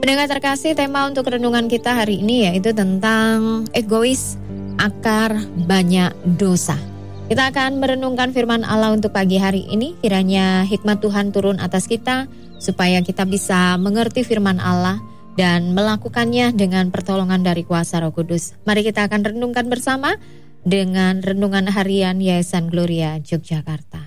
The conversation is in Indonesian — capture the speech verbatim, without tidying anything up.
Pendengar terkasih, tema untuk renungan kita hari ini yaitu tentang egois, akar banyak dosa. Kita akan merenungkan firman Allah untuk pagi hari ini. Kiranya hikmat Tuhan turun atas kita supaya kita bisa mengerti firman Allah dan melakukannya dengan pertolongan dari kuasa Roh Kudus. Mari kita akan renungkan bersama dengan renungan harian Yayasan Gloria Yogyakarta.